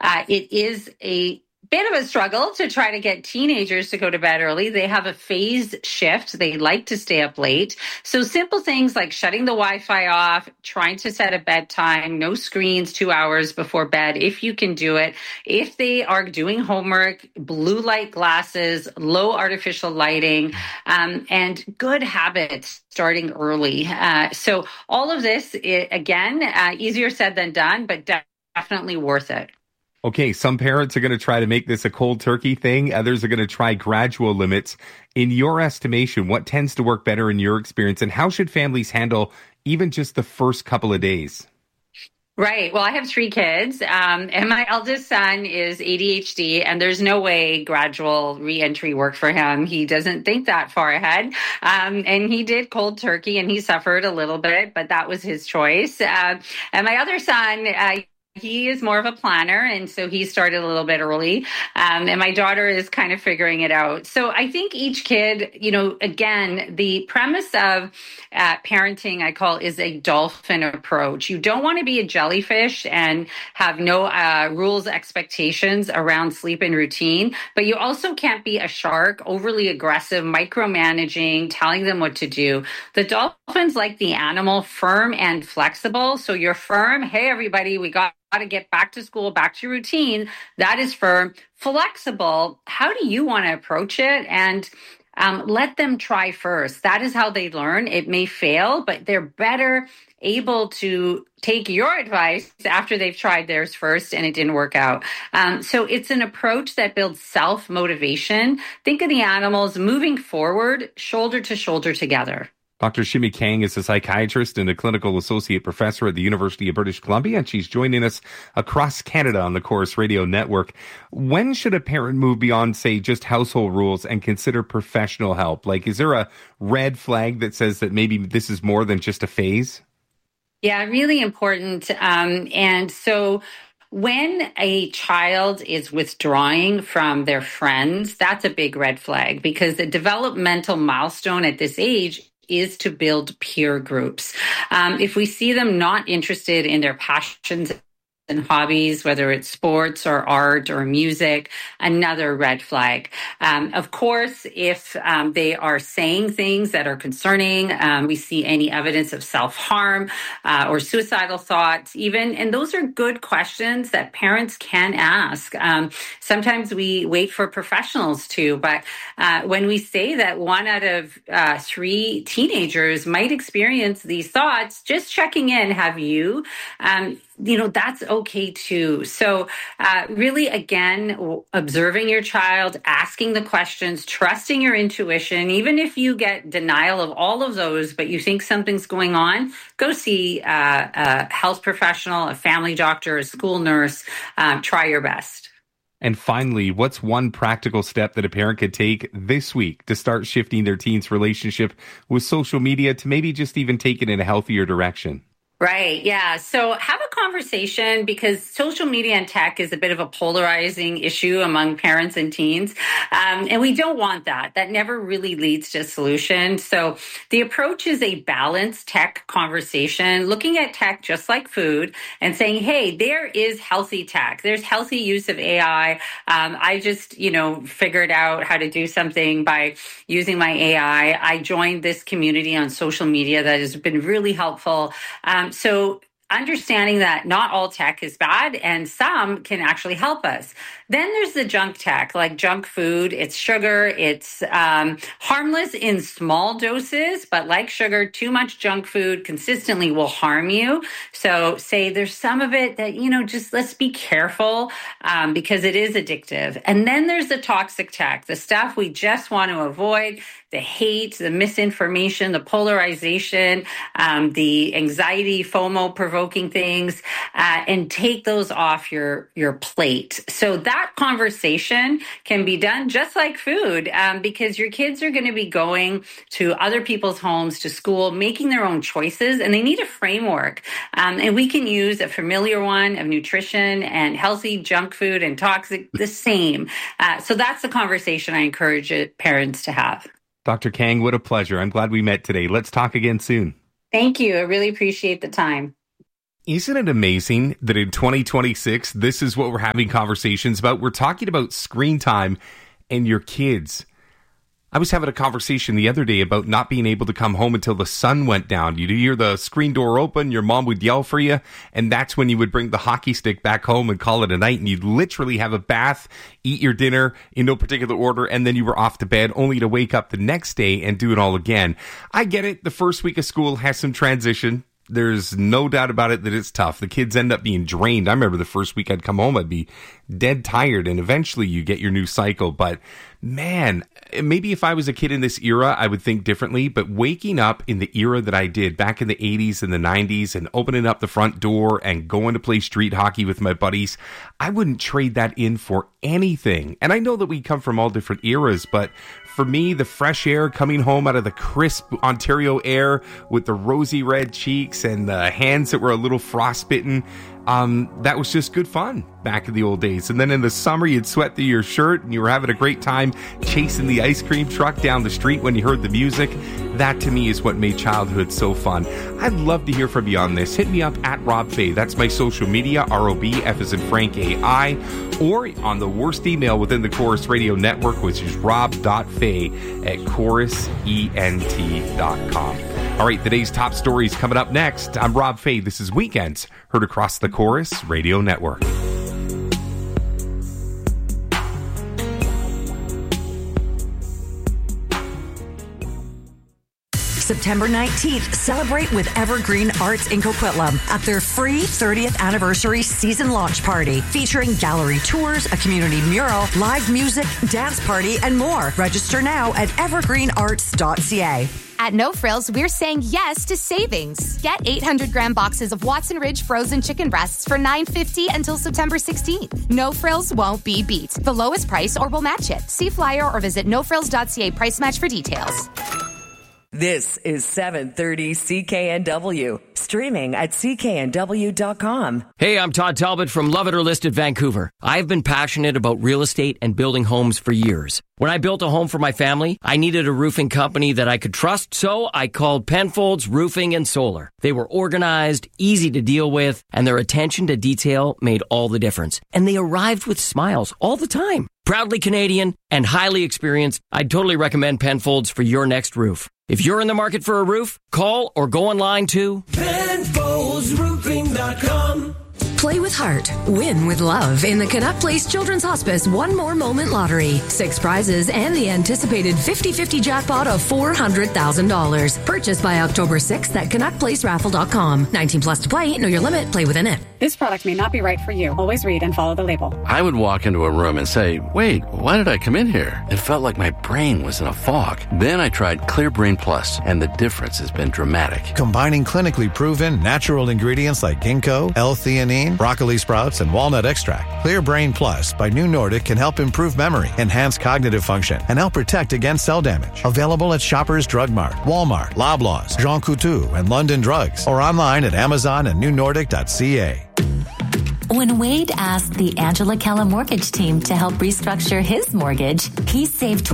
It is a bit of a struggle to try to get teenagers to go to bed early. They have a phase shift. They like to stay up late. So simple things like shutting the Wi-Fi off, trying to set a bedtime, no screens 2 hours before bed, if you can do it. If they are doing homework, blue light glasses, low artificial lighting, and good habits starting early. So all of this, again, easier said than done, but definitely worth it. Okay, some parents are going to try to make this a cold turkey thing. Others are going to try gradual limits. In your estimation, what tends to work better in your experience, and how should families handle even just the first couple of days? Right. Well, I have 3 kids, and my eldest son is ADHD, and there's no way gradual reentry worked for him. He doesn't think that far ahead, and he did cold turkey, and he suffered a little bit, but that was his choice. And my other son, he is more of a planner, and so he started a little bit early. And my daughter is kind of figuring it out. So I think each kid, again, the premise of parenting, I call, is a dolphin approach. You don't want to be a jellyfish and have no rules, expectations around sleep and routine, but you also can't be a shark, overly aggressive, micromanaging, telling them what to do. The dolphin's like the animal, firm and flexible. So you're firm. Hey, everybody, we got to get back to school, back to routine. That is firm. Flexible, how do you want to approach it? And let them try first. That is how they learn. It may fail, but they're better able to take your advice after they've tried theirs first and it didn't work out. So it's an approach that builds self-motivation. Think of the animals moving forward, shoulder to shoulder together. Dr. Shimmy Kang is a psychiatrist and a clinical associate professor at the University of British Columbia, and she's joining us across Canada on the Corus Radio Network. When should a parent move beyond, say, just household rules and consider professional help? Like, is there a red flag that says that maybe this is more than just a phase? Yeah, really important. And so when a child is withdrawing from their friends, that's a big red flag, because the developmental milestone at this age is to build peer groups. If we see them not interested in their passions and hobbies, whether it's sports or art or music, another red flag. Of course, if they are saying things that are concerning, we see any evidence of self-harm or suicidal thoughts even, and those are good questions that parents can ask. Sometimes we wait for professionals to, but when we say that 1 out of 3 teenagers might experience these thoughts, just checking in, have you? That's okay too. So really, again, observing your child, asking the questions, trusting your intuition. Even if you get denial of all of those, but you think something's going on, go see a health professional, a family doctor, a school nurse. Try your best. And finally, what's one practical step that a parent could take this week to start shifting their teen's relationship with social media to maybe just even take it in a healthier direction? Right. Yeah. So have a conversation, because social media and tech is a bit of a polarizing issue among parents and teens. And we don't want that. That never really leads to a solution. So the approach is a balanced tech conversation, looking at tech just like food and saying, hey, there is healthy tech. There's healthy use of AI. I just, figured out how to do something by using my AI. I joined this community on social media that has been really helpful. So understanding that not all tech is bad and some can actually help us. Then there's the junk tech, like junk food. It's sugar. It's harmless in small doses, but like sugar, too much junk food consistently will harm you. So say there's some of it that, just let's be careful because it is addictive. And then there's the toxic tech, the stuff we just want to avoid, the hate, the misinformation, the polarization, the anxiety, FOMO provoking things, and take those off your plate. So that conversation can be done just like food, because your kids are going to be going to other people's homes, to school, making their own choices, and they need a framework. And we can use a familiar one of nutrition and healthy junk food and toxic, the same. So that's the conversation I encourage parents to have. Dr. Kang, what a pleasure. I'm glad we met today. Let's talk again soon. Thank you. I really appreciate the time. Isn't it amazing that in 2026, this is what we're having conversations about? We're talking about screen time and your kids. I was having a conversation the other day about not being able to come home until the sun went down. You'd hear the screen door open, your mom would yell for you, and that's when you would bring the hockey stick back home and call it a night, and you'd literally have a bath, eat your dinner in no particular order, and then you were off to bed, only to wake up the next day and do it all again. I get it. The first week of school has some transition. There's no doubt about it that it's tough. The kids end up being drained. I remember the first week I'd come home, I'd be dead tired, and eventually you get your new cycle. But man, maybe if I was a kid in this era, I would think differently. But waking up in the era that I did back in the 80s and the 90s and opening up the front door and going to play street hockey with my buddies, I wouldn't trade that in for anything. And I know that we come from all different eras, but for me, the fresh air coming home out of the crisp Ontario air with the rosy red cheeks and the hands that were a little frostbitten, that was just good fun back in the old days. And then in the summer, you'd sweat through your shirt and you were having a great time chasing the ice cream truck down the street when you heard the music. That to me is what made childhood so fun. I'd love to hear from you on this. Hit me up at Rob Fay. That's my social media, ROB, F as in Frank, AI, or on the worst email within the Chorus Radio Network, which is rob.fay@chorusent.com. All right, today's top stories coming up next. I'm Rob Fay. This is Weekends, heard across the Chorus Radio Network. September 19th, celebrate with Evergreen Arts in Coquitlam at their free 30th anniversary season launch party, featuring gallery tours, a community mural, live music, dance party, and more. Register now at evergreenarts.ca. At No Frills, we're saying yes to savings. Get 800-gram boxes of Watson Ridge frozen chicken breasts for $9.50 until September 16th. No Frills won't be beat. The lowest price or we'll match it. See flyer or visit nofrills.ca price match for details. This is 730 CKNW, streaming at cknw.com. Hey, I'm Todd Talbot from Love It or List It Vancouver. I've been passionate about real estate and building homes for years. When I built a home for my family, I needed a roofing company that I could trust, so I called Penfolds Roofing and Solar. They were organized, easy to deal with, and their attention to detail made all the difference. And they arrived with smiles all the time. Proudly Canadian and highly experienced, I'd totally recommend Penfolds for your next roof. If you're in the market for a roof, call or go online to PenfoldsRoofing.com. Play with heart, win with love in the Canuck Place Children's Hospice One More Moment Lottery. 6 prizes and the anticipated 50-50 jackpot of $400,000. Purchased by October 6th at CanuckPlaceRaffle.com. 19 plus to play. Know your limit. Play within it. This product may not be right for you. Always read and follow the label. I would walk into a room and say, wait, why did I come in here? It felt like my brain was in a fog. Then I tried Clear Brain Plus, and the difference has been dramatic. Combining clinically proven natural ingredients like ginkgo, L-theanine, broccoli sprouts, and walnut extract, Clear Brain Plus by New Nordic can help improve memory, enhance cognitive function, and help protect against cell damage. Available at Shoppers Drug Mart, Walmart, Loblaws, Jean Coutu, and London Drugs, or online at Amazon and newnordic.ca. When Wade asked the Angela Calla mortgage team to help restructure his mortgage, he saved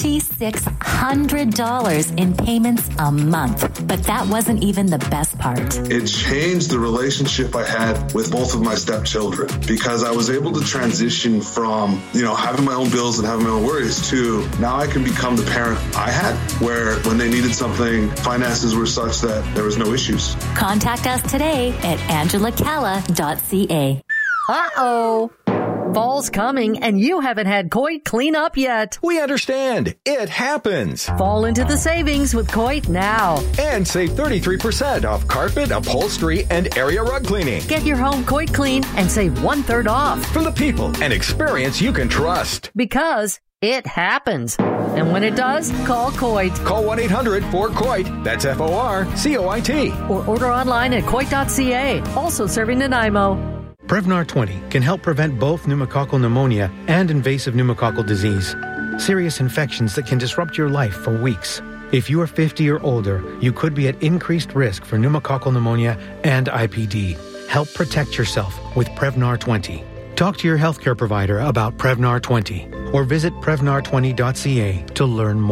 $2,600 in payments a month. But that wasn't even the best part. It changed the relationship I had with both of my stepchildren because I was able to transition from, having my own bills and having my own worries to now I can become the parent I had, where when they needed something, finances were such that there was no issues. Contact us today at angelacalla.ca. Uh-oh. Fall's coming, and you haven't had Coit clean up yet. We understand. It happens. Fall into the savings with Coit now. And save 33% off carpet, upholstery, and area rug cleaning. Get your home Coit clean and save 1/3 off. From the people and experience you can trust. Because it happens. And when it does, call Coit. Call 1-800-4COIT. That's FORCOIT. Or order online at Coit.ca. Also serving Nanaimo. Prevnar 20 can help prevent both pneumococcal pneumonia and invasive pneumococcal disease, serious infections that can disrupt your life for weeks. If you are 50 or older, you could be at increased risk for pneumococcal pneumonia and IPD. Help protect yourself with Prevnar 20. Talk to your healthcare provider about Prevnar 20 or visit Prevnar20.ca to learn more.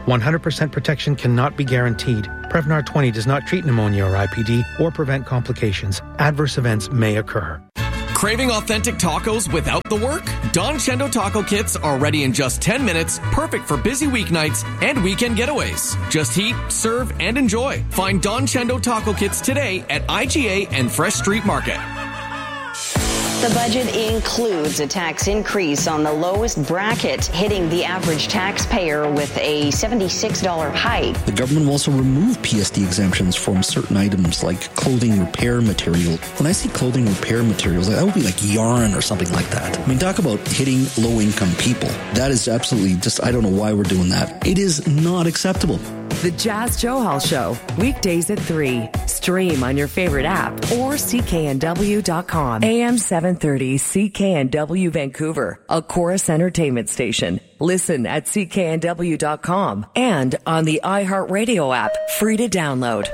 100% protection cannot be guaranteed. Prevnar 20 does not treat pneumonia or IPD or prevent complications. Adverse events may occur. Craving authentic tacos without the work? Don Chendo taco kits are ready in just 10 minutes, perfect for busy weeknights and weekend getaways. Just heat, serve, and enjoy. Find Don Chendo taco kits today at IGA and Fresh Street Market. The budget includes a tax increase on the lowest bracket, hitting the average taxpayer with a $76 hike. The government will also remove PSD exemptions from certain items like clothing repair material. When I see clothing repair materials, that would be like yarn or something like that. I mean, talk about hitting low-income people. That is absolutely just, I don't know why we're doing that. It is not acceptable. The Jas Johal Show, weekdays at 3. Stream on your favorite app or cknw.com. AM 730 CKNW Vancouver, a Chorus Entertainment station. Listen at cknw.com and on the iHeartRadio app, free to download.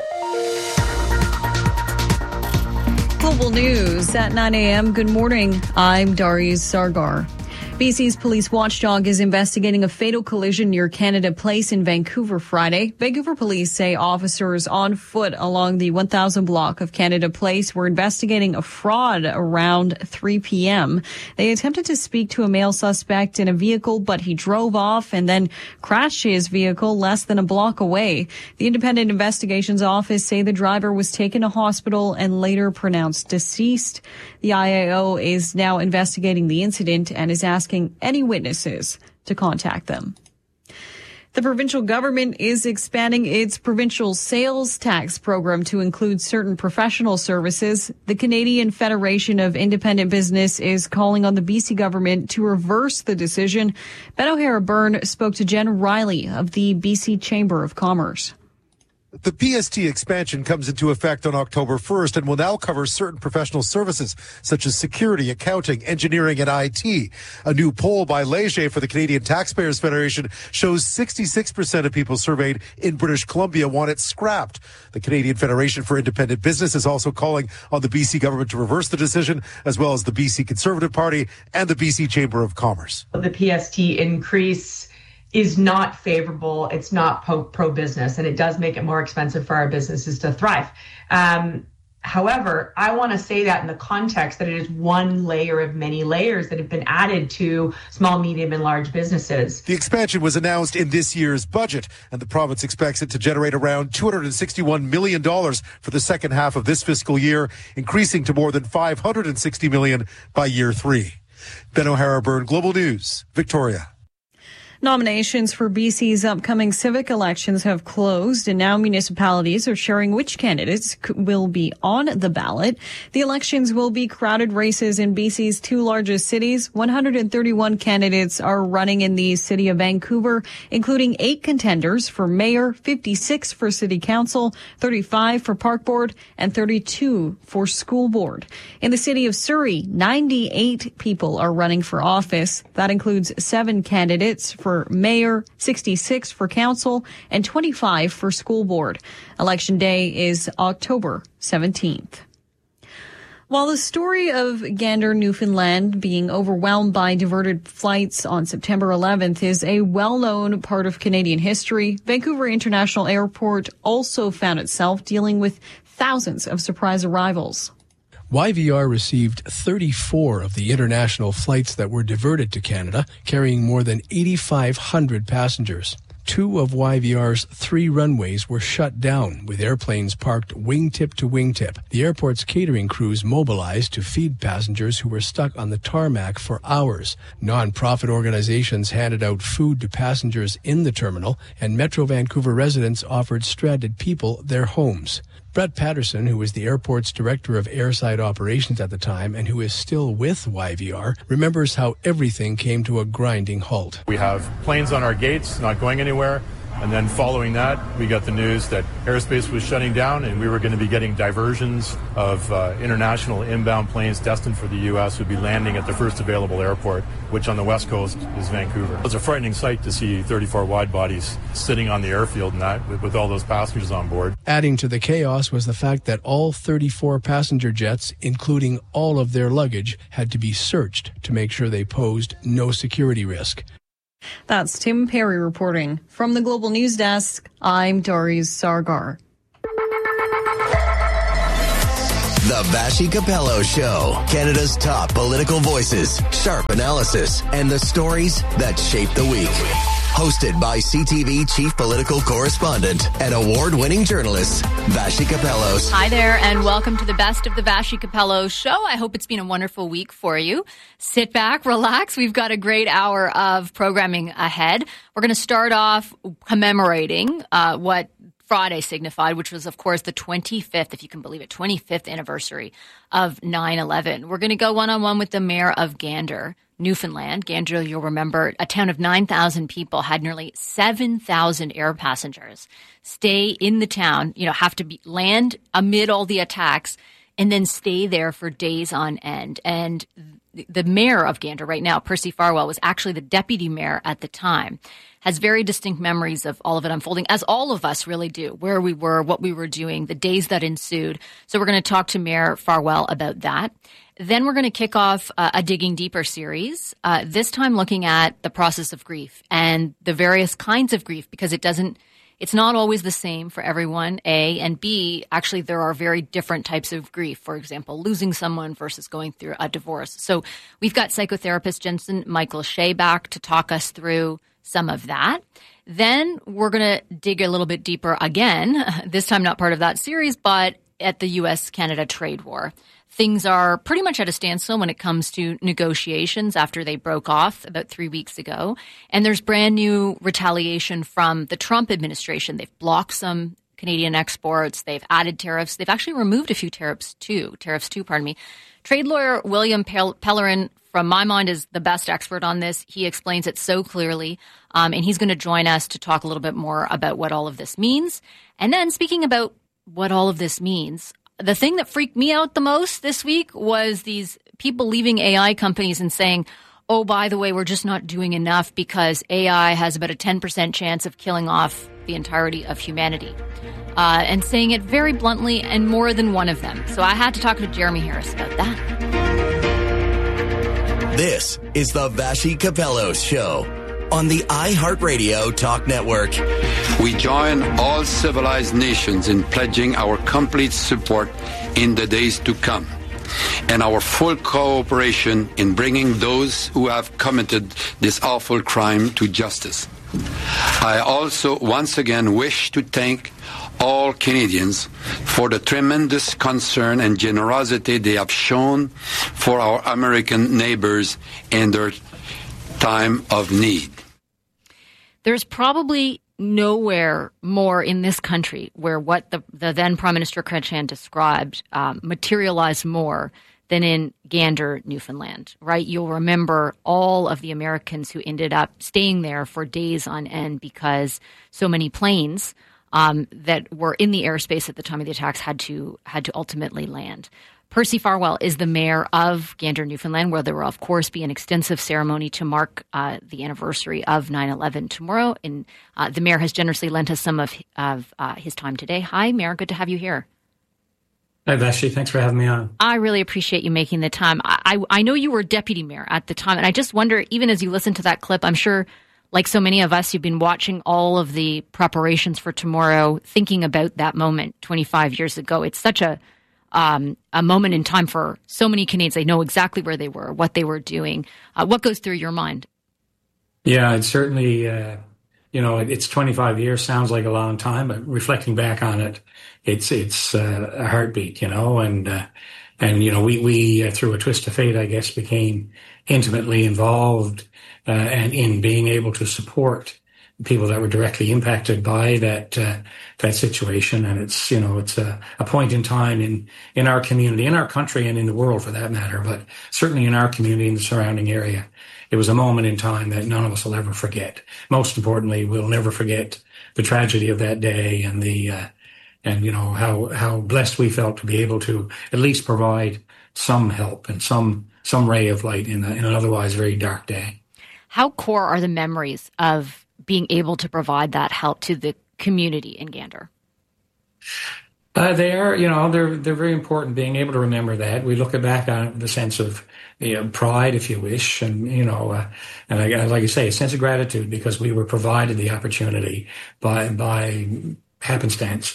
Global News at 9 a.m. Good morning. I'm Darius Sargar. BC's police watchdog is investigating a fatal collision near Canada Place in Vancouver Friday. Vancouver police say officers on foot along the 1000 block of Canada Place were investigating a fraud around 3 p.m. They attempted to speak to a male suspect in a vehicle, but he drove off and then crashed his vehicle less than a block away. The Independent Investigations Office say the driver was taken to hospital and later pronounced deceased. The IAO is now investigating the incident and is asking any witnesses to contact them. The provincial government is expanding its provincial sales tax program to include certain professional services. The Canadian Federation of Independent Business is calling on the BC government to reverse the decision. Ben O'Hara-Byrne spoke to Jen Riley of the BC Chamber of Commerce. The PST expansion comes into effect on October 1st and will now cover certain professional services such as security, accounting, engineering, and IT. A new poll by Leger for the Canadian Taxpayers Federation shows 66% of people surveyed in British Columbia want it scrapped. The Canadian Federation for Independent Business is also calling on the BC government to reverse the decision, as well as the BC Conservative Party and the BC Chamber of Commerce. The PST increase is not favorable. It's not pro-business, and it does make it more expensive for our businesses to thrive. However, I want to say that in the context that it is one layer of many layers that have been added to small, medium, and large businesses. The expansion was announced in this year's budget, and the province expects it to generate around $261 million for the second half of this fiscal year, increasing to more than $560 million by year 3. Ben O'Hara-Byrne, Global News, Victoria. Nominations for BC's upcoming civic elections have closed, and now municipalities are sharing which candidates will be on the ballot. The elections will be crowded races in BC's 2 largest cities. 131 candidates are running in the city of Vancouver, including 8 contenders for mayor, 56 for city council, 35 for park board, and 32 for school board. In the city of Surrey, 98 people are running for office. That includes 7 candidates for mayor, 66 for council, and 25 for school board. Election day is October 17th. While the story of Gander, Newfoundland being overwhelmed by diverted flights on September 11th is a well-known part of Canadian history, Vancouver International Airport also found itself dealing with thousands of surprise arrivals. YVR received 34 of the international flights that were diverted to Canada, carrying more than 8,500 passengers. 2 of YVR's 3 runways were shut down, with airplanes parked wingtip to wingtip. The airport's catering crews mobilized to feed passengers who were stuck on the tarmac for hours. Non-profit organizations handed out food to passengers in the terminal, and Metro Vancouver residents offered stranded people their homes. Brett Patterson, who was the airport's director of airside operations at the time and who is still with YVR, remembers how everything came to a grinding halt. We have planes on our gates not going anywhere. And then following that, we got the news that airspace was shutting down and we were going to be getting diversions of international inbound planes destined for the U.S. would be landing at the first available airport, which on the west coast is Vancouver. It was a frightening sight to see 34 wide bodies sitting on the airfield and that with all those passengers on board. Adding to the chaos was the fact that all 34 passenger jets, including all of their luggage, had to be searched to make sure they posed no security risk. That's Tim Perry reporting. From the Global News Desk, I'm Doris Sargar. The Vassy Capello Show. Canada's top political voices, sharp analysis, and the stories that shape the week. Hosted by CTV Chief Political Correspondent and award-winning journalist, Vassy Capellos. Hi there, and welcome to the best of the Vassy Capello Show. I hope it's been a wonderful week for you. Sit back, relax. We've got a great hour of programming ahead. We're going to start off commemorating what Friday signified, which was, of course, the 25th, if you can believe it, 25th anniversary of 9/11. We're going to go one-on-one with the mayor of Gander, Newfoundland. Gander, you'll remember, a town of 9,000 people, had nearly 7,000 air passengers stay in the town, have to land amid all the attacks and then stay there for days on end. And the mayor of Gander right now, Percy Farwell, was actually the deputy mayor at the time, has very distinct memories of all of it unfolding, as all of us really do, where we were, what we were doing, the days that ensued. So we're going to talk to Mayor Farwell about that. Then we're going to kick off a Digging Deeper series, this time looking at the process of grief and the various kinds of grief, because it's not always the same for everyone, A, and B, actually there are very different types of grief. For example, losing someone versus going through a divorce. So we've got psychotherapist Jensen Michael Shea back to talk us through some of that. Then we're going to dig a little bit deeper again, this time not part of that series, but at the U.S.-Canada trade war. Things are pretty much at a standstill when it comes to negotiations after they broke off about 3 weeks ago. And there's brand new retaliation from the Trump administration. They've blocked some Canadian exports. They've added tariffs. They've actually removed a few tariffs too. Trade lawyer William Pellerin, from my mind, is the best expert on this. He explains it so clearly, and he's going to join us to talk a little bit more about what all of this means. And then, speaking about what all of this means, the thing that freaked me out the most this week was these people leaving AI companies and saying, oh, by the way, we're just not doing enough because AI has about a 10% chance of killing off the entirety of humanity. And saying it very bluntly, and more than one of them. So I had to talk to Jeremy Harris about that. This is the Vassy Capellos Show on the iHeartRadio Talk Network. We join all civilized nations in pledging our complete support in the days to come and our full cooperation in bringing those who have committed this awful crime to justice. I also once again wish to thank all Canadians for the tremendous concern and generosity they have shown for our American neighbors in their time of need. There's probably nowhere more in this country where what the then Prime Minister Chrétien described materialized more than in Gander, Newfoundland, right? You'll remember all of the Americans who ended up staying there for days on end because so many planes that were in the airspace at the time of the attacks had to ultimately land. Percy Farwell is the mayor of Gander, Newfoundland, where there will, of course, be an extensive ceremony to mark the anniversary of 9/11 tomorrow. And the mayor has generously lent us some of his time today. Hi, Mayor. Good to have you here. Hi, Vassy. Thanks for having me on. I really appreciate you making the time. I know you were deputy mayor at the time, and I just wonder, even as you listen to that clip, I'm sure, like so many of us, you've been watching all of the preparations for tomorrow, thinking about that moment 25 years ago. It's such a moment in time for so many Canadians. They know exactly where they were, what they were doing. What goes through your mind? Yeah, it's certainly, it's 25 years, sounds like a long time, but reflecting back on it, it's a heartbeat, and we through a twist of fate, I guess, became intimately involved and in being able to support people that were directly impacted by that situation. And it's a point in time in our community, in our country, and in the world for that matter, but certainly in our community and the surrounding area. It was a moment in time that none of us will ever forget. Most importantly, we'll never forget the tragedy of that day and how blessed we felt to be able to at least provide some help and some ray of light in an otherwise very dark day. How core are the memories of being able to provide that help to the community in Gander? They are, they're very important. Being able to remember that, we look back on it with a sense of pride, if you wish, and and like you say, a sense of gratitude because we were provided the opportunity by happenstance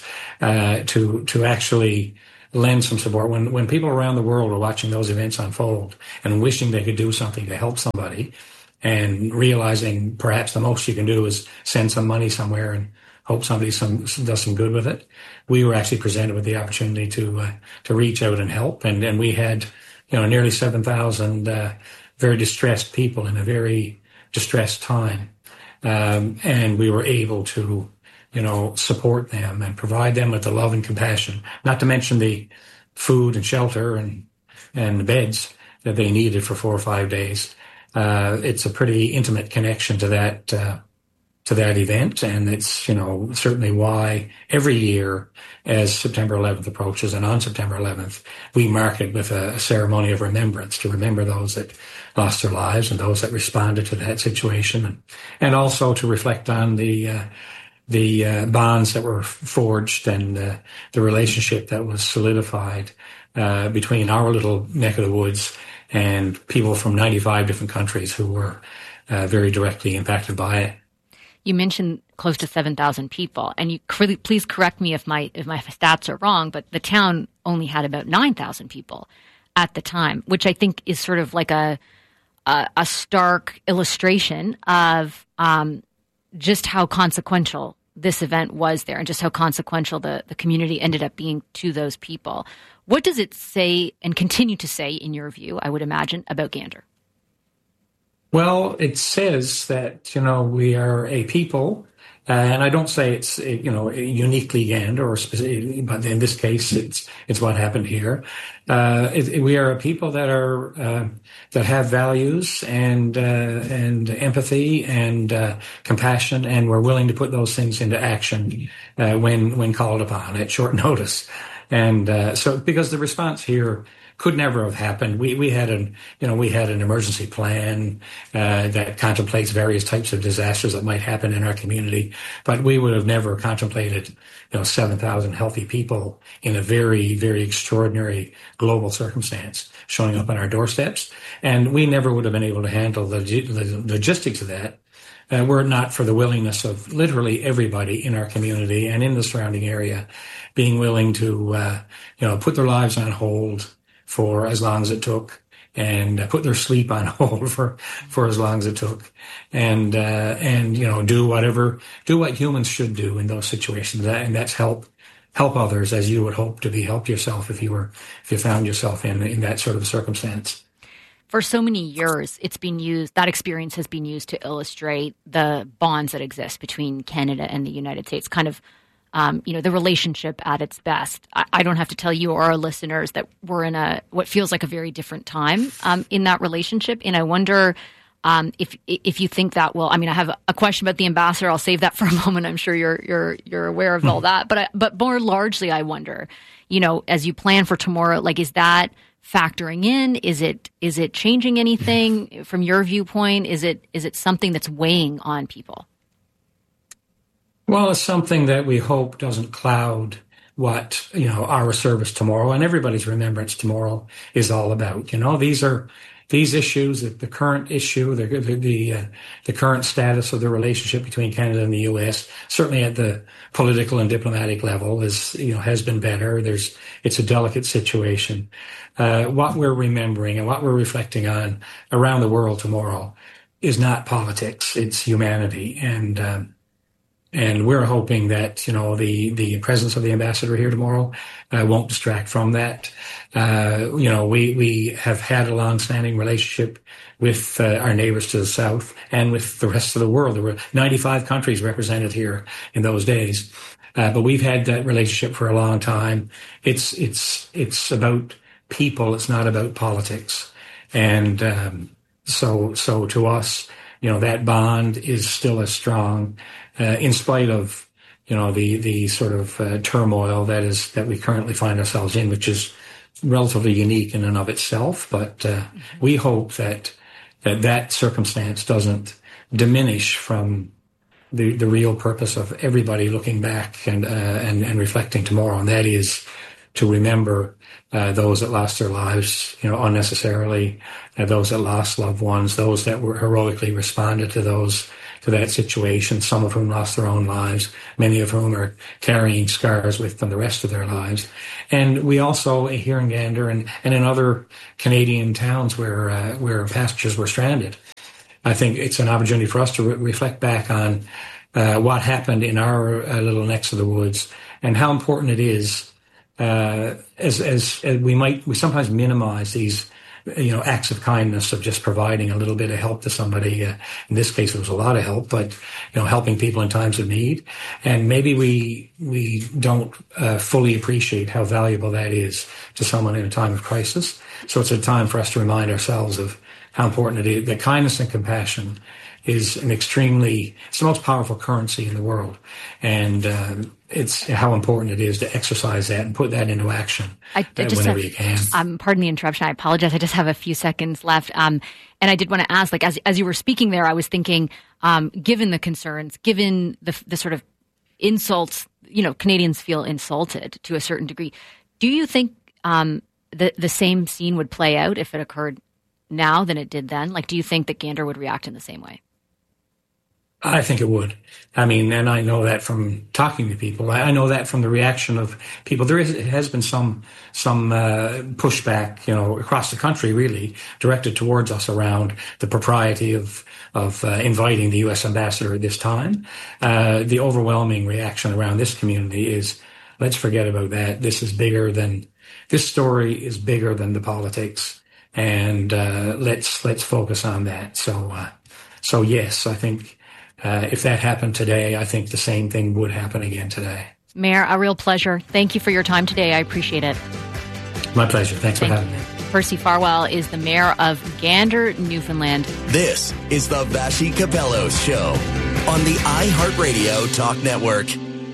to actually lend some support. When people around the world are watching those events unfold and wishing they could do something to help somebody, and realizing perhaps the most you can do is send some money somewhere and hope somebody does some good with it. We were actually presented with the opportunity to reach out and help, and we had nearly 7,000 very distressed people in a very distressed time, and we were able to support them and provide them with the love and compassion. Not to mention the food and shelter and the beds that they needed for 4 or 5 days. It's a pretty intimate connection to that event, and it's certainly why every year as September 11th approaches, and on September 11th we mark it with a ceremony of remembrance to remember those that lost their lives and those that responded to that situation, and also to reflect on the bonds that were forged and the relationship that was solidified between our little neck of the woods and people from 95 different countries who were very directly impacted by it. You mentioned close to 7,000 people, and please correct me if my stats are wrong, but the town only had about 9,000 people at the time, which I think is sort of like a stark illustration of just how consequential this event was there and just how consequential the community ended up being to those people. What does it say and continue to say, in your view, I would imagine, about Gander? Well, it says that, we are a people, and I don't say it's, uniquely Gander or specifically, but in this case, it's what happened here. We are a people that are, that have values and empathy and compassion, and we're willing to put those things into action, when called upon at short notice. And, so because the response here could never have happened. We had an emergency plan that contemplates various types of disasters that might happen in our community, but we would have never contemplated 7,000 healthy people in a very, very extraordinary global circumstance showing up on our doorsteps, and we never would have been able to handle the logistics of that were it not for the willingness of literally everybody in our community and in the surrounding area being willing to put their lives on hold for as long as it took, and put their sleep on hold for as long as it took, and do what humans should do in those situations, and that's help others as you would hope to be helped yourself if you found yourself in that sort of circumstance. For so many years, it's been used. That experience has been used to illustrate the bonds that exist between Canada and the United States. Kind of. The relationship at its best. I don't have to tell you or our listeners that we're in what feels like a very different time in that relationship. And I wonder if you think that will. I mean, I have a question about the ambassador. I'll save that for a moment. I'm sure you're aware of all that. But more largely, I wonder, as you plan for tomorrow, like, is that factoring in? Is it changing anything from your viewpoint? Is it something that's weighing on people? Well, it's something that we hope doesn't cloud what, our service tomorrow and everybody's remembrance tomorrow is all about. These issues, the current issue, the current status of the relationship between Canada and the U.S., certainly at the political and diplomatic level has been better. It's a delicate situation. What we're remembering and what we're reflecting on around the world tomorrow is not politics. It's humanity. And we're hoping that, the presence of the ambassador here tomorrow won't distract from that. We have had a long-standing relationship with our neighbors to the south and with the rest of the world. There were 95 countries represented here in those days. But we've had that relationship for a long time. It's about people. It's not about politics. And so to us, that bond is still as strong. In spite of, the sort of turmoil that we currently find ourselves in, which is relatively unique in and of itself. But we hope that circumstance doesn't diminish from the real purpose of everybody looking back and reflecting tomorrow, and that is to remember those that lost their lives, unnecessarily, those that lost loved ones, those that were heroically responded to that situation, some of whom lost their own lives, many of whom are carrying scars with them the rest of their lives. And we also, here in Gander and in other Canadian towns where passengers were stranded, I think it's an opportunity for us to reflect back on what happened in our little necks of the woods and how important it is. As we sometimes minimize these, acts of kindness of just providing a little bit of help to somebody. In this case, it was a lot of help, but helping people in times of need. And maybe we don't fully appreciate how valuable that is to someone in a time of crisis. So it's a time for us to remind ourselves of how important it is that kindness and compassion is it's the most powerful currency in the world. And it's how important it is to exercise that and put that into action whenever you can. Pardon the interruption. I apologize. I just have a few seconds left. And I did want to ask, as you were speaking there, I was thinking, given the concerns, given the sort of insults, Canadians feel insulted to a certain degree. Do you think the same scene would play out if it occurred now than it did then? Do you think that Gander would react in the same way? I think it would. I mean, and I know that from talking to people. I know that from the reaction of people. It has been some pushback, across the country, really directed towards us around the propriety of inviting the U.S. ambassador at this time. The overwhelming reaction around this community is, let's forget about that. This story is bigger than the politics, and let's focus on that. So yes, I think. If that happened today, I think the same thing would happen again today. Mayor, a real pleasure. Thank you for your time today. I appreciate it. My pleasure. Thanks for having me. Percy Farwell is the mayor of Gander, Newfoundland. This is the Vassy Capello Show on the iHeartRadio Talk Network.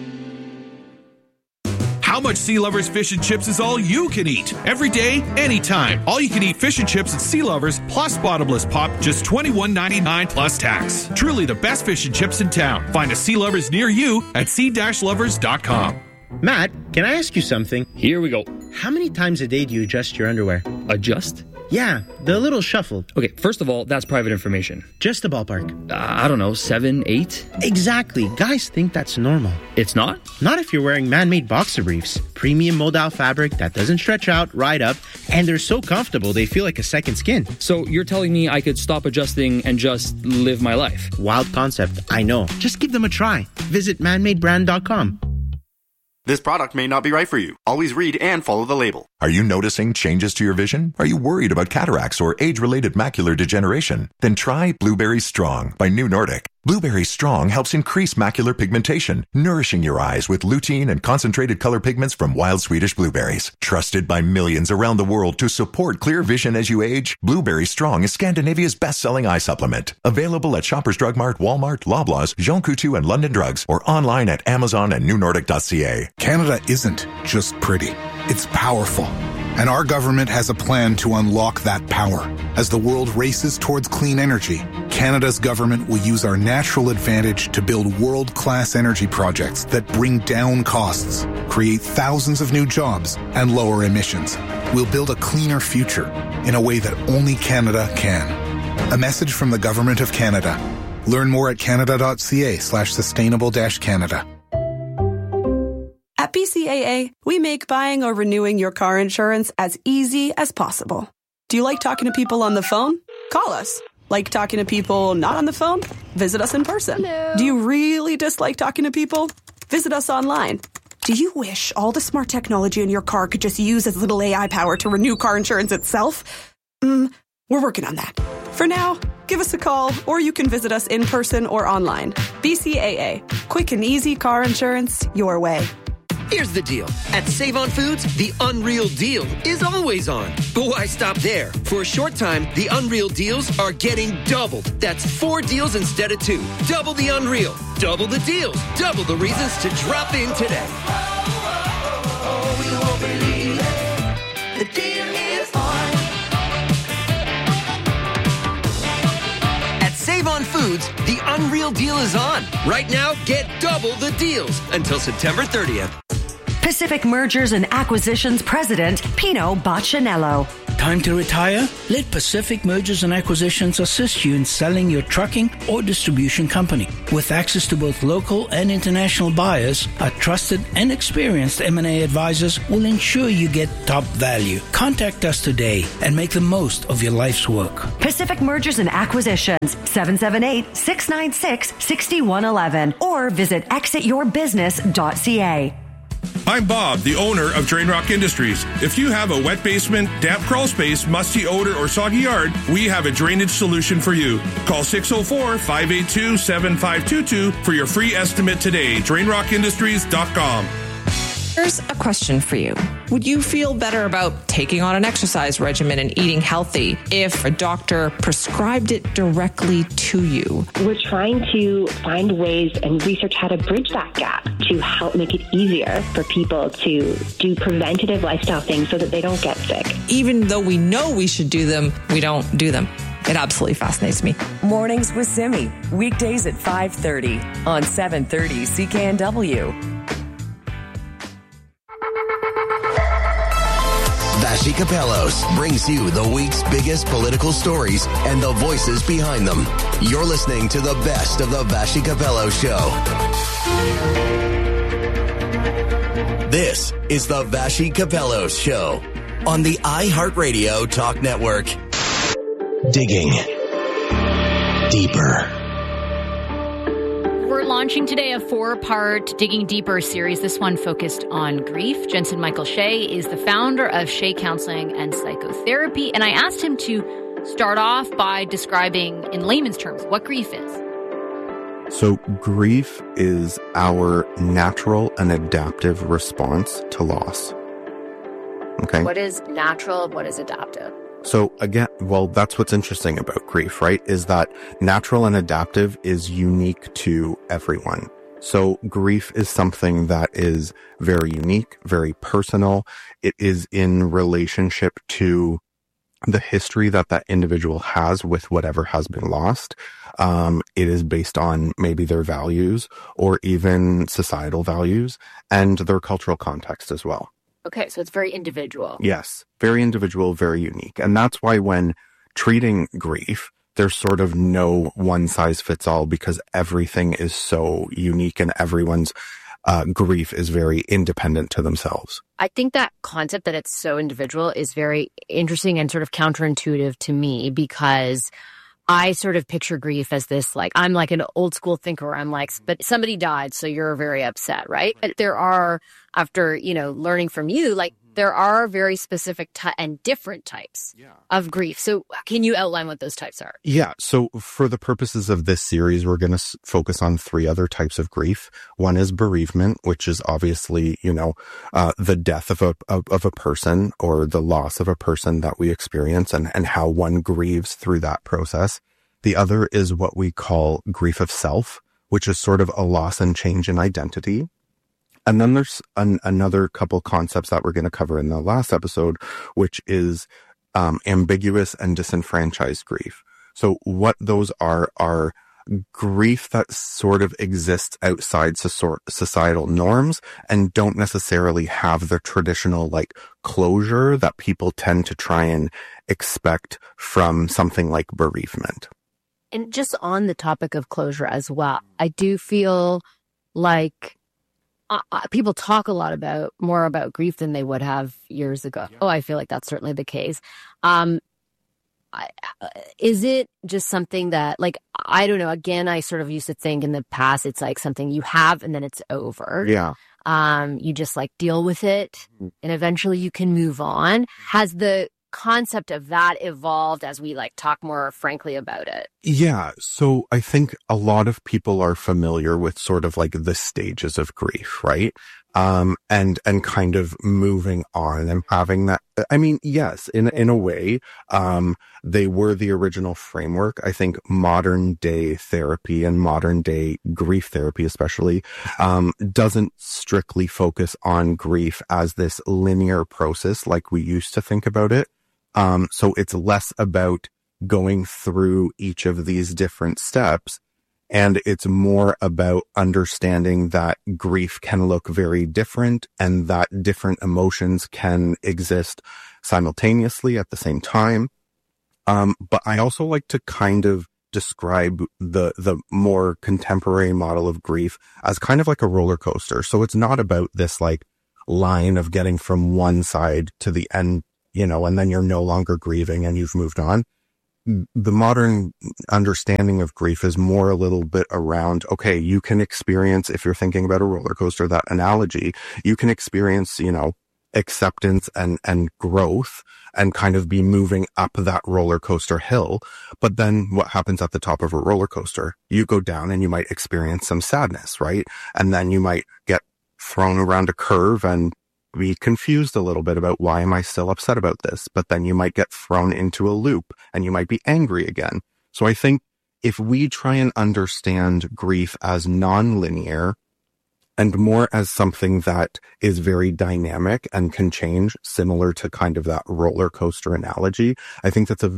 How much Sea Lovers fish and chips is all you can eat? Every day, anytime. All you can eat fish and chips at Sea Lovers plus bottomless pop, just $21.99 plus tax. Truly the best fish and chips in town. Find a Sea Lovers near you at sea-lovers.com. Matt, can I ask you something? Here we go. How many times a day do you adjust your underwear? Adjust? Yeah, the little shuffle. Okay, first of all, that's private information. Just a ballpark. I don't know, 7, 8? Exactly. Guys think that's normal. It's not? Not if you're wearing man-made boxer briefs. Premium modal fabric that doesn't stretch out, ride up, and they're so comfortable they feel like a second skin. So you're telling me I could stop adjusting and just live my life? Wild concept, I know. Just give them a try. Visit manmadebrand.com. This product may not be right for you. Always read and follow the label. Are you noticing changes to your vision? Are you worried about cataracts or age-related macular degeneration? Then try Blueberry Strong by New Nordic. Blueberry Strong helps increase macular pigmentation, nourishing your eyes with lutein and concentrated color pigments from wild Swedish blueberries. Trusted by millions around the world to support clear vision as you age, Blueberry Strong is Scandinavia's best-selling eye supplement. Available at Shoppers Drug Mart, Walmart, Loblaws, Jean Coutu, and London Drugs, or online at Amazon and newnordic.ca. Canada isn't just pretty. It's powerful. And our government has a plan to unlock that power. As the world races towards clean energy, Canada's government will use our natural advantage to build world-class energy projects that bring down costs, create thousands of new jobs, and lower emissions. We'll build a cleaner future in a way that only Canada can. A message from the Government of Canada. Learn more at canada.ca/sustainable-Canada. At BCAA, we make buying or renewing your car insurance as easy as possible. Do you like talking to people on the phone? Call us. Like talking to people not on the phone? Visit us in person. Hello. Do you really dislike talking to people? Visit us online. Do you wish all the smart technology in your car could just use as little AI power to renew car insurance itself? We're working on that. For now, give us a call or you can visit us in person or online. BCAA. Quick and easy car insurance your way. Here's the deal. At Save-On Foods, the Unreal Deal is always on. But why stop there? For a short time, the Unreal Deals are getting doubled. That's 4 deals instead of 2. Double the unreal. Double the deals. Double the reasons to drop in today. You won't believe it. The deal is on. At Save-On Foods, Foods, the unreal deal is on. Right now, get double the deals until September 30th. Pacific Mergers and Acquisitions President Pino Baccinello. Time to retire? Let Pacific Mergers and Acquisitions assist you in selling your trucking or distribution company. With access to both local and international buyers, our trusted and experienced M&A advisors will ensure you get top value. Contact us today and make the most of your life's work. Pacific Mergers and Acquisitions, 778-696-6111, or visit exityourbusiness.ca. I'm Bob, the owner of Drain Rock Industries. If you have a wet basement, damp crawl space, musty odor, or soggy yard, we have a drainage solution for you. Call 604-582-7522 for your free estimate today. DrainRockIndustries.com. Here's a question for you. Would you feel better about taking on an exercise regimen and eating healthy if a doctor prescribed it directly to you? We're trying to find ways and research how to bridge that gap to help make it easier for people to do preventative lifestyle things so that they don't get sick. Even though we know we should do them, we don't do them. It absolutely fascinates me. Mornings with Simi, weekdays at 5:30 on 730 CKNW. Vashi Capellos brings you the week's biggest political stories and the voices behind them. You're listening to the best of the Vashi Capello Show. This is the Vashi Capello Show on the iHeartRadio Talk Network. Digging deeper. We're launching today a 4-part Digging Deeper series. This one focused on grief. Jensen Michael Shea is the founder of Shea Counseling and Psychotherapy. And I asked him to start off by describing in layman's terms what grief is. So grief is our natural and adaptive response to loss. Okay. What is natural? What is adaptive? So again, well, that's what's interesting about grief, right? Is that natural and adaptive is unique to everyone. So grief is something that is very unique, very personal. It is in relationship to the history that that individual has with whatever has been lost. It is based on maybe their values or even societal values and their cultural context as well. Okay, so it's very individual. Yes, very individual, very unique. And that's why when treating grief, there's sort of no one size fits all because everything is so unique and everyone's grief is very independent to themselves. I think that concept that it's so individual is very interesting and sort of counterintuitive to me because I sort of picture grief as this, like, I'm like an old school thinker. I'm like, but somebody died, so you're very upset, right? But there are, after, learning from you, like, there are very specific and different types of grief. So can you outline what those types are? Yeah. So for the purposes of this series, we're going to focus on 3 other types of grief. One is bereavement, which is obviously, the death of a person or the loss of a person that we experience and how one grieves through that process. The other is what we call grief of self, which is sort of a loss and change in identity. And then there's another couple concepts that we're going to cover in the last episode, which is ambiguous and disenfranchised grief. So what those are grief that sort of exists outside societal norms and don't necessarily have the traditional like closure that people tend to try and expect from something like bereavement. And just on the topic of closure as well, I do feel like people talk a lot more about grief than they would have years ago. Yeah. Oh, I feel like that's certainly the case. Is it just something that, like, I don't know, again, I sort of used to think in the past, it's like something you have and then it's over. Yeah. You just like deal with it and eventually you can move on. Has the concept of that evolved as we like talk more frankly about it? Yeah. So I think a lot of people are familiar with sort of like the stages of grief, right? And kind of moving on and having that. I mean, yes, in a way, they were the original framework. I think modern day therapy and modern day grief therapy, especially, doesn't strictly focus on grief as this linear process like we used to think about it. So it's less about going through each of these different steps. And it's more about understanding that grief can look very different and that different emotions can exist simultaneously at the same time. But I also like to kind of describe the more contemporary model of grief as kind of like a roller coaster. So it's not about this like line of getting from one side to the end, you know, and then you're no longer grieving and you've moved on. The modern understanding of grief is more a little bit around, okay, you can experience, if you're thinking about a roller coaster, that analogy, you can experience, you know, acceptance and growth and kind of be moving up that roller coaster hill. But then what happens at the top of a roller coaster? You go down and you might experience some sadness, right? And then you might get thrown around a curve and be confused a little bit about why am I still upset about this? But then you might get thrown into a loop and you might be angry again. So I think if we try and understand grief as non-linear and more as something that is very dynamic and can change, similar to kind of that roller coaster analogy, I think that's a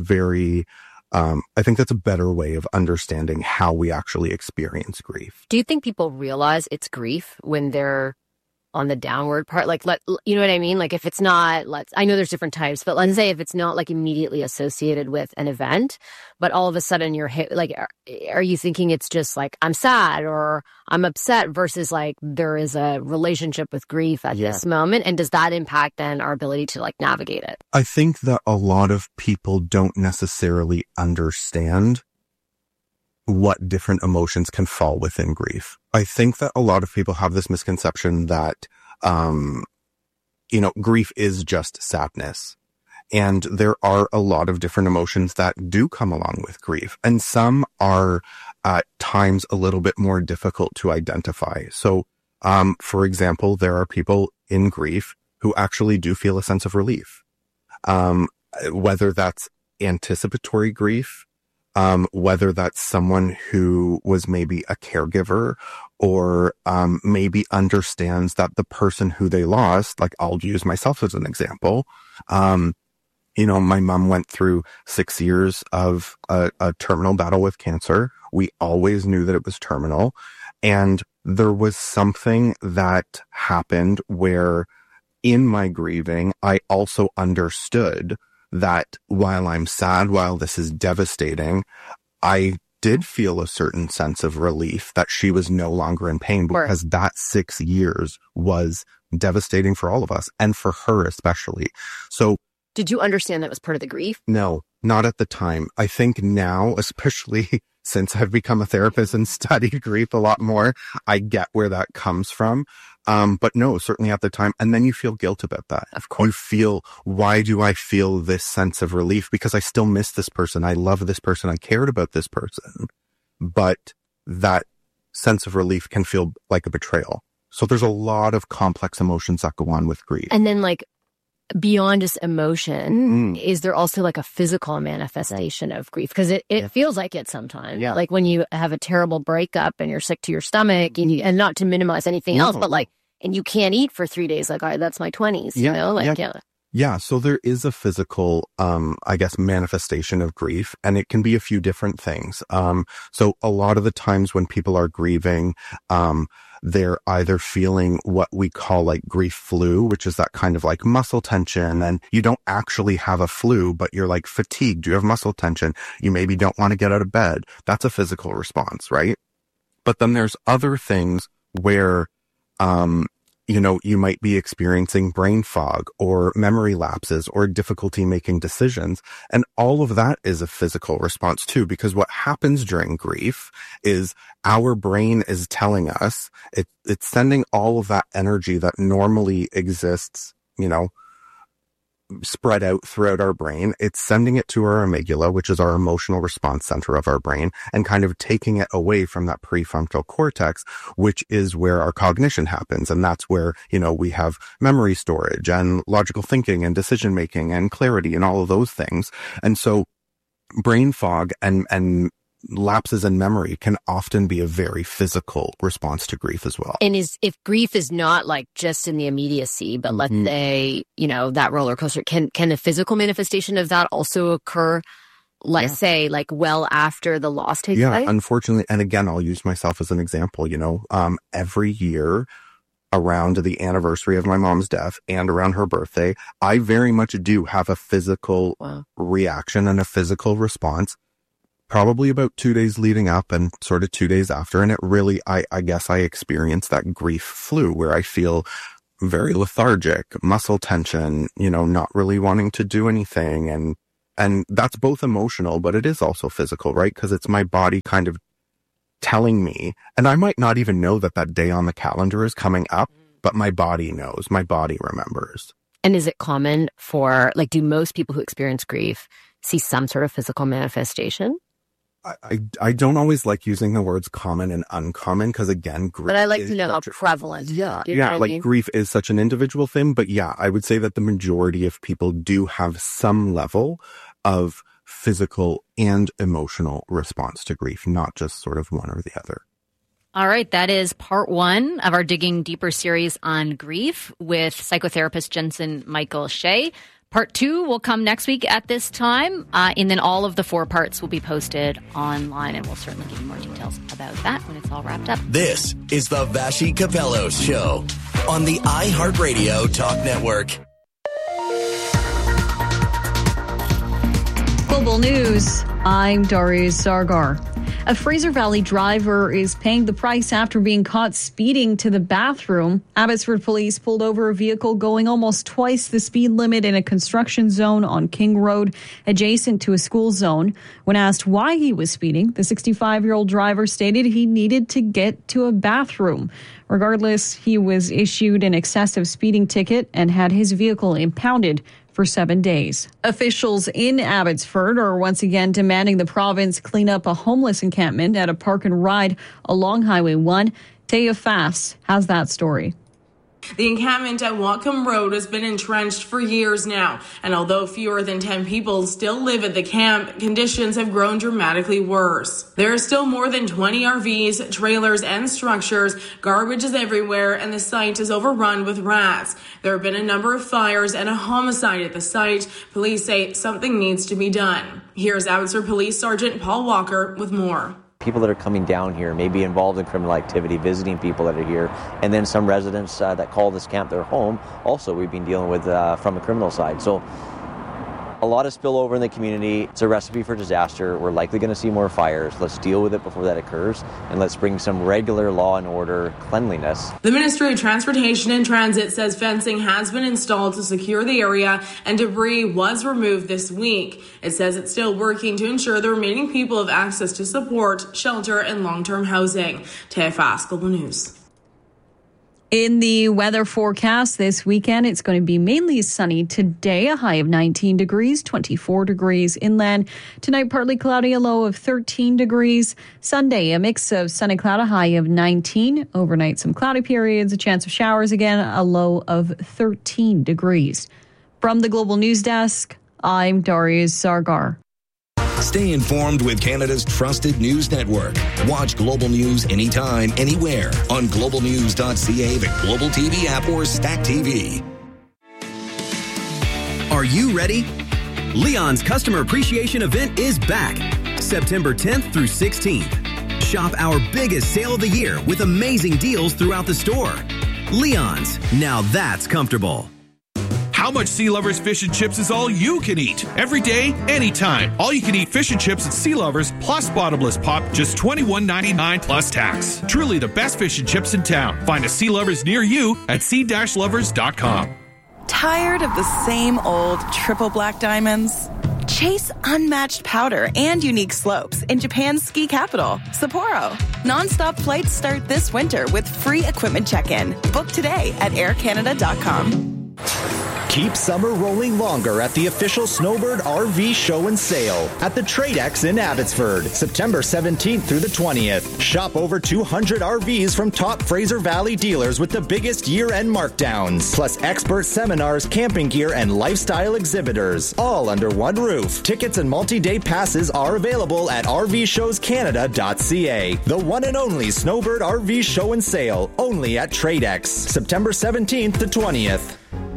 better way of understanding how we actually experience grief. Do you think people realize it's grief when they're on the downward part? Like, you know what I mean? Like if it's not, I know there's different types, but let's say if it's not like immediately associated with an event, but all of a sudden you're like, are you thinking it's just like, I'm sad or I'm upset versus like there is a relationship with grief at this moment? And does that impact then our ability to like navigate it? I think that a lot of people don't necessarily understand what different emotions can fall within grief. I think that a lot of people have this misconception that, you know, grief is just sadness. And there are a lot of different emotions that do come along with grief. And some are at times a little bit more difficult to identify. So, for example, there are people in grief who actually do feel a sense of relief. Whether that's anticipatory grief, whether that's someone who was maybe a caregiver or maybe understands that the person who they lost, like I'll use myself as an example. You know, my mom went through 6 years of a terminal battle with cancer. We always knew that it was terminal. And there was something that happened where in my grieving, I also understood that while I'm sad, while this is devastating, I did feel a certain sense of relief that she was no longer in pain because that 6 years was devastating for all of us and for her especially. So did you understand that was part of the grief? No, not at the time. I think now, especially since I've become a therapist and studied grief a lot more, I get where that comes from. But no, certainly at the time. And then you feel guilt about that. Of course. You feel, why do I feel this sense of relief? Because I still miss this person. I love this person. I cared about this person. But that sense of relief can feel like a betrayal. So there's a lot of complex emotions that go on with grief. And then like beyond just emotion, is there also like a physical manifestation of grief? Because it feels like it sometimes. Yeah. Like when you have a terrible breakup and you're sick to your stomach and not to minimize anything else, but like, and you can't eat for 3 days. Like, all right, that's my 20s, you know? Like, Yeah, so there is a physical, I guess, manifestation of grief, and it can be a few different things. So a lot of the times when people are grieving, they're either feeling what we call like grief flu, which is that kind of like muscle tension, and you don't actually have a flu, but you're like fatigued, you have muscle tension, you maybe don't want to get out of bed. That's a physical response, right? But then there's other things where, you know, you might be experiencing brain fog or memory lapses or difficulty making decisions. And all of that is a physical response too, because what happens during grief is our brain is telling us, it's sending all of that energy that normally exists, you know, spread out throughout our brain. It's sending it to our amygdala, which is our emotional response center of our brain, and kind of taking it away from that prefrontal cortex, which is where our cognition happens. And that's where, you know, we have memory storage and logical thinking and decision making and clarity and all of those things. And so brain fog and lapses in memory can often be a very physical response to grief as well. And if grief is not like just in the immediacy, but let's say, you know, that roller coaster, can a physical manifestation of that also occur let's say, like well after the loss takes place? Yeah, unfortunately. And again, I'll use myself as an example, every year around the anniversary of my mom's death and around her birthday, I very much do have a physical reaction and a physical response, probably about 2 days leading up and sort of 2 days after. And it really, I guess I experience that grief flu where I feel very lethargic, muscle tension, not really wanting to do anything. And that's both emotional, but it is also physical, right? Because it's my body kind of telling me, and I might not even know that day on the calendar is coming up, but my body knows, my body remembers. And is it common for, do most people who experience grief see some sort of physical manifestation? I don't always like using the words common and uncommon because, again, grief. But I like to know how prevalent. Yeah, grief is such an individual thing. But yeah, I would say that the majority of people do have some level of physical and emotional response to grief, not just sort of one or the other. All right, that is part 1 of our Digging Deeper series on grief with psychotherapist Jensen Michael Shea. Part 2 will come next week at this time, and then all of the 4 parts will be posted online, and we'll certainly give you more details about that when it's all wrapped up. This is the Vassy Capello Show on the iHeartRadio Talk Network. Global News, I'm Darius Sargar. A Fraser Valley driver is paying the price after being caught speeding to the bathroom. Abbotsford police pulled over a vehicle going almost twice the speed limit in a construction zone on King Road, adjacent to a school zone. When asked why he was speeding, the 65-year-old driver stated he needed to get to a bathroom. Regardless, he was issued an excessive speeding ticket and had his vehicle impounded for 7 days. Officials in Abbotsford are once again demanding the province clean up a homeless encampment at a park and ride along Highway 1. Taya Fass has that story. The encampment at Whatcom Road has been entrenched for years now, and although fewer than 10 people still live at the camp, conditions have grown dramatically worse. There are still more than 20 RVs, trailers, and structures. Garbage is everywhere, and the site is overrun with rats. There have been a number of fires and a homicide at the site. Police say something needs to be done. Here's Abbotsford Police Sergeant Paul Walker with more. People that are coming down here may be involved in criminal activity, visiting people that are here, and then some residents that call this camp their home, also we've been dealing with from a criminal side. So a lot of spillover in the community. It's a recipe for disaster. We're likely going to see more fires. Let's deal with it before that occurs, and let's bring some regular law and order cleanliness. The Ministry of Transportation and Transit says fencing has been installed to secure the area, and debris was removed this week. It says it's still working to ensure the remaining people have access to support, shelter, and long-term housing. Taya Fass, Global News. In the weather forecast this weekend, it's going to be mainly sunny today, a high of 19 degrees, 24 degrees inland. Tonight, partly cloudy, a low of 13 degrees. Sunday, a mix of sun and cloud, a high of 19. Overnight, some cloudy periods, a chance of showers again, a low of 13 degrees. From the Global News Desk, I'm Darius Sargar. Stay informed with Canada's trusted news network. Watch Global News anytime, anywhere on globalnews.ca, the Global TV app, or Stack TV. Are you ready? Leon's Customer Appreciation Event is back, September 10th through 16th. Shop our biggest sale of the year with amazing deals throughout the store. Leon's, now that's comfortable. How much Sea Lovers fish and chips is all you can eat? Every day, anytime. All you can eat fish and chips at Sea Lovers plus bottomless pop, just $21.99 plus tax. Truly the best fish and chips in town. Find a Sea Lovers near you at sea-lovers.com. Tired of the same old triple black diamonds? Chase unmatched powder and unique slopes in Japan's ski capital, Sapporo. Non-stop flights start this winter with free equipment check-in. Book today at aircanada.com. Keep summer rolling longer at the official Snowbird RV Show and Sale at the Tradex in Abbotsford, September 17th through the 20th. Shop over 200 RVs from top Fraser Valley dealers with the biggest year-end markdowns, plus expert seminars, camping gear, and lifestyle exhibitors, all under one roof. Tickets and multi-day passes are available at rvshowscanada.ca. The one and only Snowbird RV Show and Sale, only at Tradex, September 17th to 20th.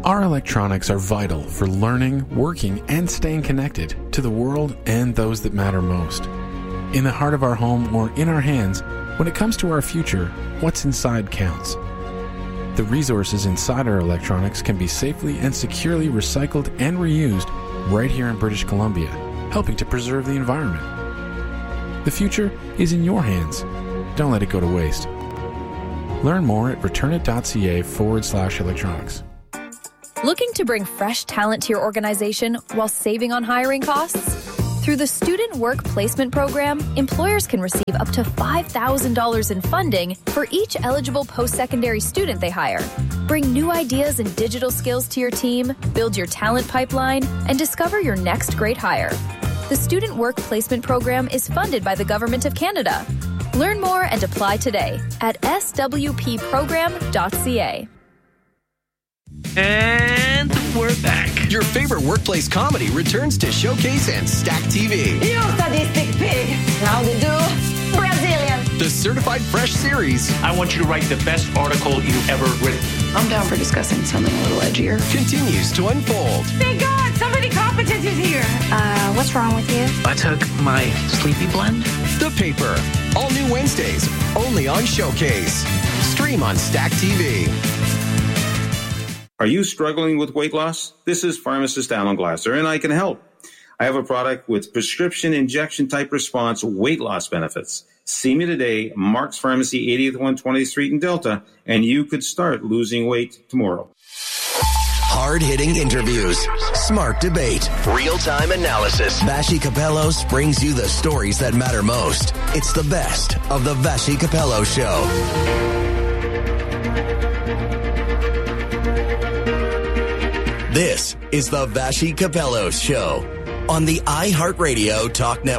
Our electronics are vital for learning, working, and staying connected to the world and those that matter most. In the heart of our home or in our hands, when it comes to our future, what's inside counts. The resources inside our electronics can be safely and securely recycled and reused right here in British Columbia, helping to preserve the environment. The future is in your hands. Don't let it go to waste. Learn more at returnit.ca/electronics. Looking to bring fresh talent to your organization while saving on hiring costs? Through the Student Work Placement Program, employers can receive up to $5,000 in funding for each eligible post-secondary student they hire. Bring new ideas and digital skills to your team, build your talent pipeline, and discover your next great hire. The Student Work Placement Program is funded by the Government of Canada. Learn more and apply today at swpprogram.ca. And we're back. Your favorite workplace comedy returns to Showcase and Stack TV. You sadistic pig. How to do? Brazilian. The Certified Fresh series. I want you to write the best article you've ever written. I'm down for discussing something a little edgier. Continues to unfold. Thank God, somebody competent is here. What's wrong with you? I took my sleepy blend. The Paper. All new Wednesdays. Only on Showcase. Stream on Stack TV. Are you struggling with weight loss? This is pharmacist Alan Glasser, and I can help. I have a product with prescription injection type response weight loss benefits. See me today, Mark's Pharmacy, 80th 120th Street in Delta, and you could start losing weight tomorrow. Hard-hitting interviews, smart debate, real-time analysis. Vassy Kapelos brings you the stories that matter most. It's the best of the Vassy Kapelos Show. This is the Vassy Kapelos Show on the iHeartRadio Talk Network.